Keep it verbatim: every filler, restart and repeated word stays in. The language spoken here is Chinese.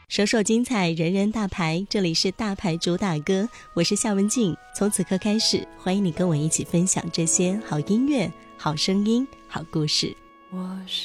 首首精彩，人人大牌，这里是大牌主打歌，我是夏文静。从此刻开始，欢迎你跟我一起分享这些好音乐、好声音、好故事。 我是